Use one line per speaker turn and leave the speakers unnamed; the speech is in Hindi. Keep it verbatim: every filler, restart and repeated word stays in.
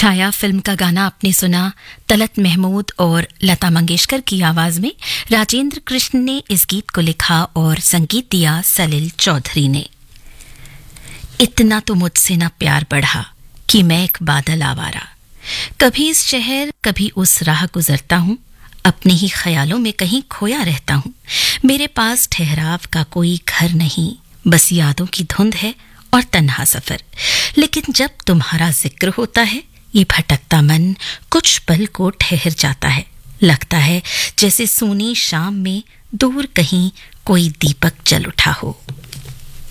छाया फिल्म का गाना आपने सुना तलत महमूद और लता मंगेशकर की आवाज में। राजेंद्र कृष्ण ने इस गीत को लिखा और संगीत दिया सलिल चौधरी ने। इतना तो मुझसे ना प्यार बढ़ा कि मैं एक बादल आवारा, कभी इस शहर कभी उस राह गुजरता हूं, अपने ही ख्यालों में कहीं खोया रहता हूं। मेरे पास ठहराव का कोई घर नहीं, बस यादों की धुंध है और तन्हा सफर। लेकिन जब तुम्हारा जिक्र होता है, ये भटकता मन कुछ पल को ठहर जाता है। लगता है जैसे सोनी शाम में दूर कहीं कोई दीपक जल उठा हो।